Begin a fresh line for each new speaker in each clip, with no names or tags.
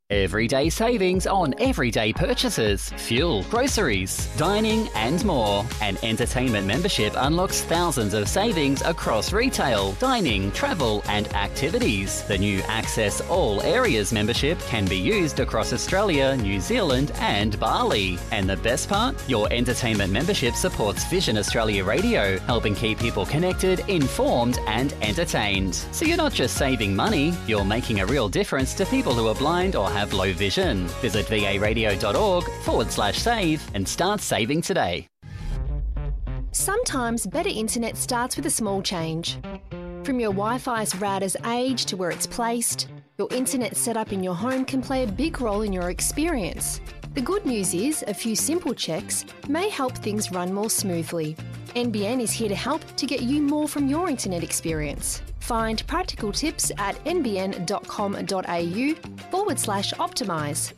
Everyday savings on everyday purchases, fuel, groceries, dining and more. An entertainment membership unlocks thousands of savings across retail, dining, travel and activities. The new Access All Areas membership can be used across Australia, New Zealand and Bali. And the best part? Your entertainment membership supports Vision Australia Radio, helping keep people connected, informed and entertained. So you're not just saving money, you're making a real difference to people who are blind or have low vision. Visit varadio.org/save and start saving today.
Sometimes better internet starts with a small change. From your Wi-Fi's router's age to where it's placed, your internet setup in your home can play a big role in your experience. The good news is a few simple checks may help things run more smoothly. NBN is here to help to get you more from your internet experience. Find practical tips at nbn.com.au/optimise.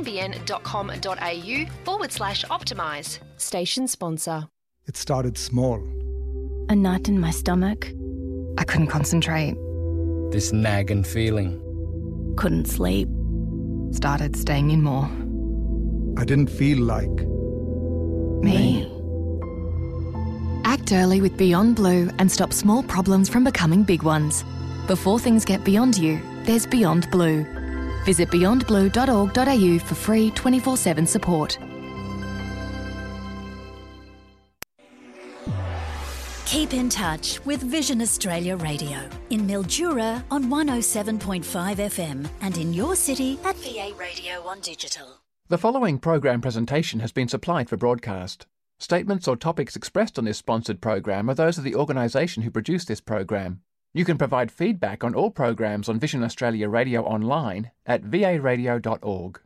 nbn.com.au/optimise. Station sponsor.
It started small.
A knot in my stomach. I couldn't concentrate.
This nagging feeling.
Couldn't sleep. Started staying in more.
I didn't feel like
Me. Act early with Beyond Blue and stop small problems from becoming big ones. Before things get beyond you, there's Beyond Blue. Visit beyondblue.org.au for free 24/7 support.
Keep in touch with Vision Australia Radio in Mildura on 107.5 FM and in your city at VA Radio on digital.
The following program presentation has been supplied for broadcast. Statements or topics expressed on this sponsored program are those of the organisation who produced this program. You can provide feedback on all programs on Vision Australia Radio online at varadio.org.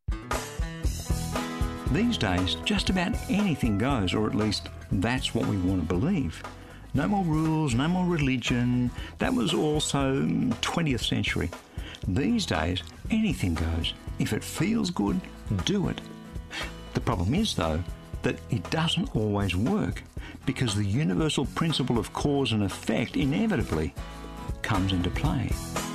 These days, just about anything goes, or at least that's what we want to believe. No more rules, no more religion. That was also 20th century. These days, anything goes. If it feels good, do it. The problem is, though, that it doesn't always work because the universal principle of cause and effect inevitably comes into play.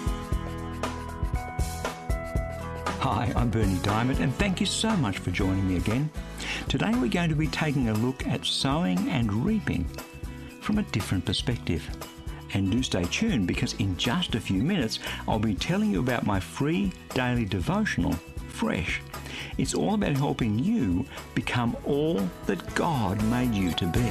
Hi, I'm Bernie Diamond and thank you so much for joining me again. Today we're going to be taking a look at sowing and reaping from a different perspective. And do stay tuned because in just a few minutes I'll be telling you about my free daily devotional, Fresh. It's all about helping you become all that God made you to be.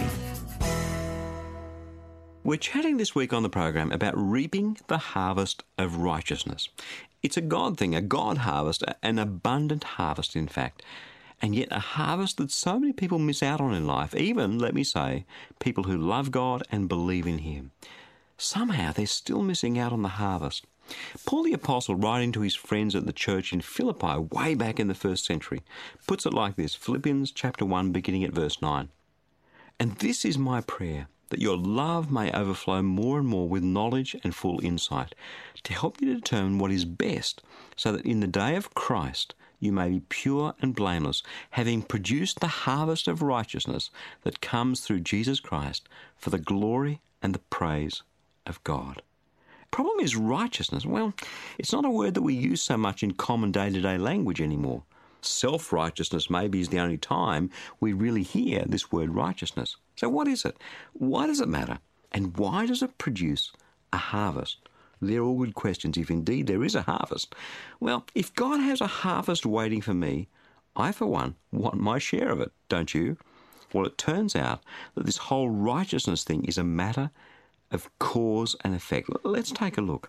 We're chatting this week on the program about reaping the harvest of righteousness. It's a God thing, a God harvest, an abundant harvest in fact, and yet a harvest that so many people miss out on in life, even, let me say, people who love God and believe in Him. Somehow they're still missing out on the harvest. Paul the Apostle, writing to his friends at the church in Philippi way back in the first century, puts it like this, Philippians chapter 1 beginning at verse 9. And this is my prayer, that your love may overflow more and more with knowledge and full insight, to help you to determine what is best, so that in the day of Christ you may be pure and blameless, having produced the harvest of righteousness that comes through Jesus Christ for the glory and the praise of God. Problem is righteousness. Well, it's not a word that we use so much in common day-to-day language anymore. Self-righteousness maybe is the only time we really hear this word righteousness. So what is it? Why does it matter? And why does it produce a harvest? They're all good questions, if indeed there is a harvest. Well, if God has a harvest waiting for me, I, for one, want my share of it, don't you? Well, it turns out that this whole righteousness thing is a matter of cause and effect. Let's take a look.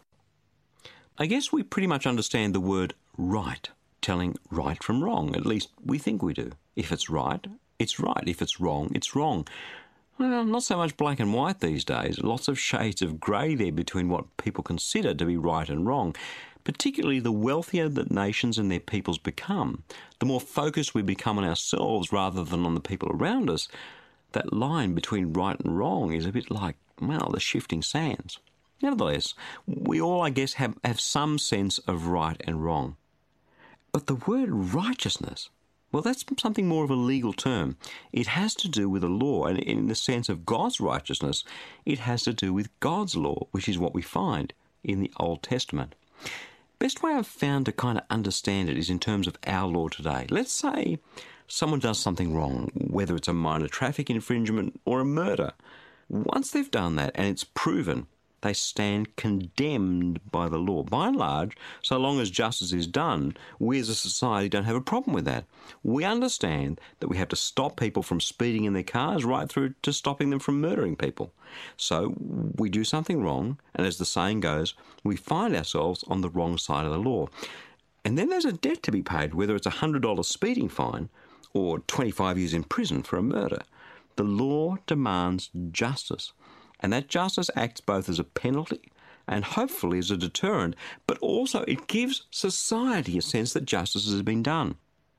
I guess we pretty much understand the word right, telling right from wrong. At least we think we do. If it's right, it's right. If it's wrong, it's wrong. Well, not so much black and white these days. Lots of shades of grey there between what people consider to be right and wrong. Particularly the wealthier that nations and their peoples become, the more focused we become on ourselves rather than on the people around us, that line between right and wrong is a bit like, well, the shifting sands. Nevertheless, we all, I guess, have some sense of right and wrong. But the word righteousness, well, that's something more of a legal term. It has to do with a law, and in the sense of God's righteousness, it has to do with God's law, which is what we find in the Old Testament. Best way I've found to kind of understand it is in terms of our law today. Let's say someone does something wrong, whether it's a minor traffic infringement or a murder. Once they've done that and it's proven, they stand condemned by the law. By and large, so long as justice is done, we as a society don't have a problem with that. We understand that we have to stop people from speeding in their cars right through to stopping them from murdering people. So we do something wrong, and as the saying goes, we find ourselves on the wrong side of the law. And then there's a debt to be paid, whether it's a $100 speeding fine or 25 years in prison for a murder. The law demands justice. And that justice acts both as a penalty and hopefully as a deterrent, but also it gives society a sense that justice has been done.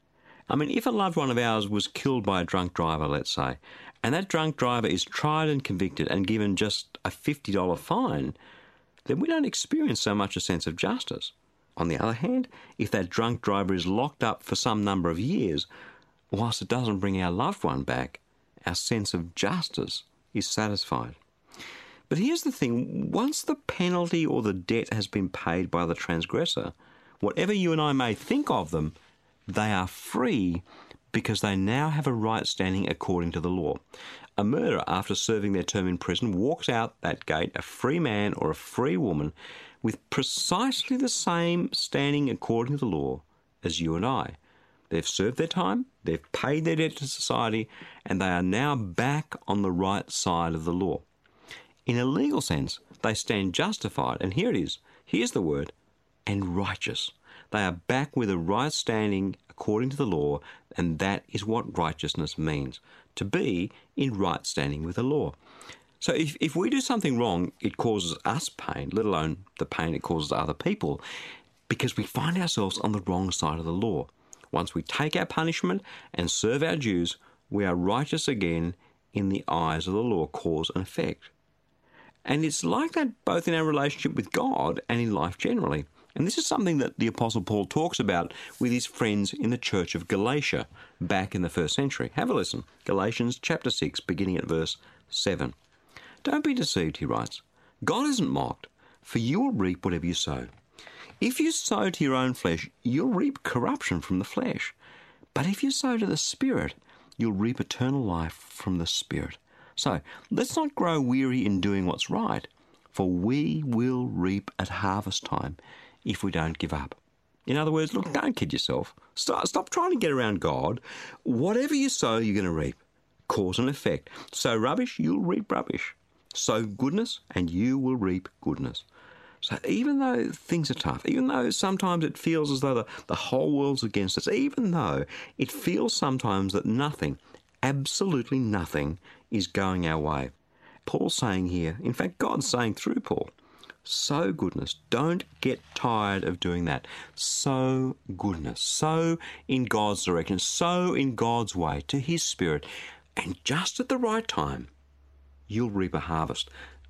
I mean, if a loved one of ours was killed by a drunk driver, let's say, and that drunk driver is tried and convicted and given just a $50 fine, then we don't experience so much a sense of justice. On the other hand, if that drunk driver is locked up for some number of years, whilst it doesn't bring our loved one back, our sense of justice is satisfied. But here's the thing, once the penalty or the debt has been paid by the transgressor, whatever you and I may think of them, they are free because they now have a right standing according to the law. A murderer, after serving their term in prison, walks out that gate a free man or a free woman with precisely the same standing according to the law as you and I. They've served their time, they've paid their debt to society, and they are now back on the right side of the law. In a legal sense, they stand justified, and here it is, here's the word, and righteous. They are back with a right standing according to the law, and that is what righteousness means, to be in right standing with the law. So if we do something wrong, it causes us pain, let alone the pain it causes other people, because we find ourselves on the wrong side of the law. Once we take our punishment and serve our dues, we are righteous again in the eyes of the law, cause and effect. And it's like that both in our relationship with God and in life generally. And this is something that the Apostle Paul talks about with his friends in the church of Galatia back in the first century. Have a listen. Galatians chapter 6, beginning at verse 7. Don't be deceived, he writes. God isn't mocked, for you will reap whatever you sow. If you sow to your own flesh, you'll reap corruption from the flesh. But if you sow to the Spirit, you'll reap eternal life from the Spirit. So let's not grow weary in doing what's right, for we will reap at harvest time if we don't give up. In other words, look, don't kid yourself. Stop trying to get around God. Whatever you sow, you're going to reap. Cause and effect. Sow rubbish, you'll reap rubbish. Sow goodness, and you will reap goodness. So even though things are tough, even though sometimes it feels as though the whole world's against us, even though it feels sometimes that nothing, absolutely nothing, is going our way, Paul's saying here, in fact God's saying through Paul, sow goodness. Don't get tired of doing that. Sow goodness. Sow in God's direction. Sow in God's way, to His Spirit. And just at the right time, you'll reap a harvest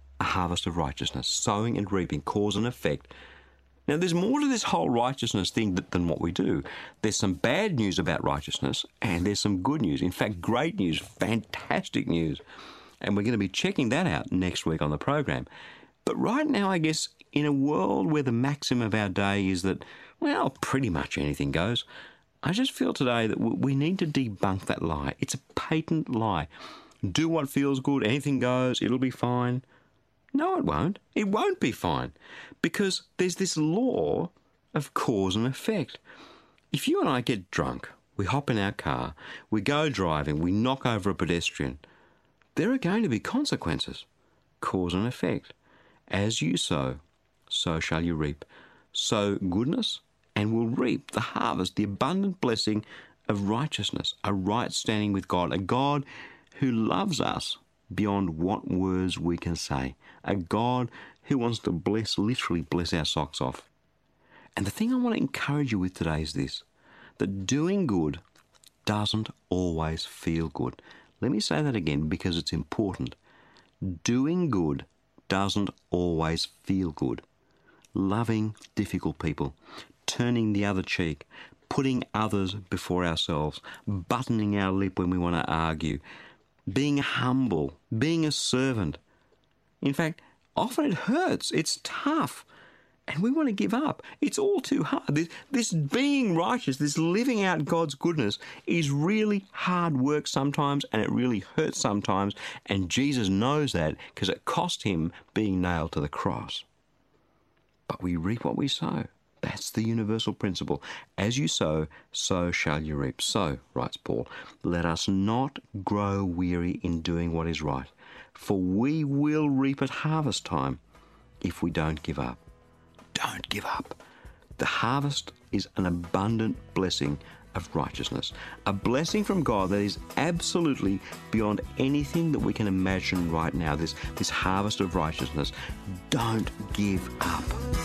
of righteousness, sowing and reaping, cause and effect. Now, there's more to this whole righteousness thing than what we do. There's some bad news about righteousness, and there's some good news. In fact, great news, fantastic news. And we're going to be checking that out next week on the program. But right now, I guess, in a world where the maxim of our day is that, well, pretty much anything goes, I just feel today that we need to debunk that lie. It's a patent lie. Do what feels good, anything goes, it'll be fine. No, it won't. It won't be fine, because there's this law of cause and effect. If you and I get drunk, we hop in our car, we go driving, we knock over a pedestrian, there are going to be consequences. Cause and effect. As you sow, so shall you reap. Sow goodness, and we'll reap the harvest, the abundant blessing of righteousness, a right standing with God, a God who loves us beyond what words we can say, a God who wants to literally bless our socks off. And the thing I want to encourage you with today is this, that doing good doesn't always feel good. Let me say that again because it's important. Doing good doesn't always feel good. Loving difficult people, turning the other cheek, putting others before ourselves, buttoning our lip when we want to argue, being humble, being a servant. In fact, often it hurts, it's tough, And we want to give up. It's all too hard. This being righteous, this living out God's goodness is really hard work sometimes, and it really hurts sometimes. And Jesus knows that because it cost him being nailed to the cross. But we reap what we sow. That's the universal principle. As you sow, so shall you reap. So, writes Paul, let us not grow weary in doing what is right, for we will reap at harvest time if we don't give up. Don't give up. The harvest is an abundant blessing of righteousness, a blessing from God that is absolutely beyond anything that we can imagine right now, this harvest of righteousness. Don't give up.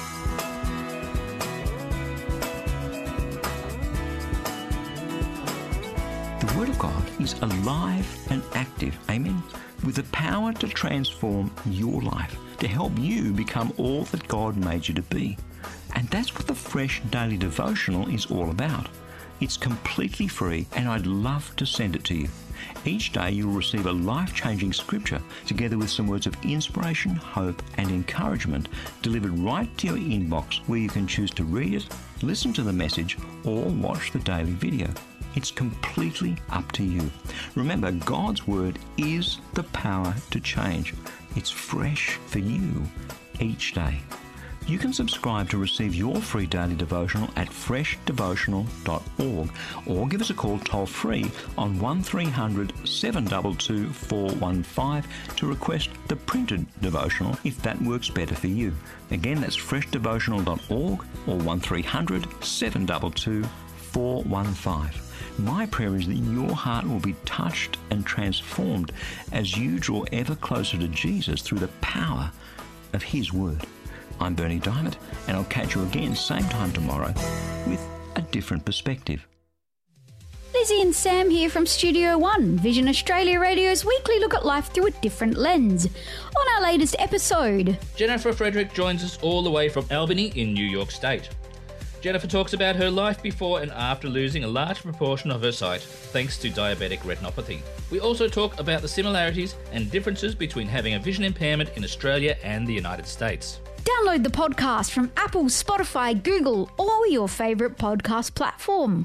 The Word of God is alive and active, amen, with the power to transform your life, to help you become all that God made you to be. And that's what the Fresh Daily Devotional is all about. It's completely free, and I'd love to send it to you. Each day you'll receive a life-changing scripture together with some words of inspiration, hope and encouragement delivered right to your inbox, where you can choose to read it, listen to the message or watch the daily video. It's completely up to you. Remember, God's Word is the power to change. It's fresh for you each day. You can subscribe to receive your free daily devotional at freshdevotional.org or give us a call toll-free on 1300 722 415 to request the printed devotional if that works better for you. Again, that's freshdevotional.org or 1300 722 415. My prayer is that your heart will be touched and transformed as you draw ever closer to Jesus through the power of His Word. I'm Bernie Diamond, and I'll catch you again same time tomorrow with a different perspective.
Lizzie and Sam here from Studio One, Vision Australia Radio's weekly look at life through a different lens. On our latest episode,
Jennifer Frederick joins us all the way from Albany in New York State. Jennifer talks about her life before and after losing a large proportion of her sight thanks to diabetic retinopathy. We also talk about the similarities and differences between having a vision impairment in Australia and the United States.
Download the podcast from Apple, Spotify, Google, or your favourite podcast platform.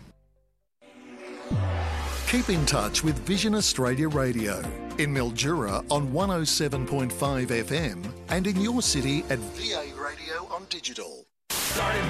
Keep in touch with Vision Australia Radio in Mildura on 107.5 FM and in your city at VA Radio on digital.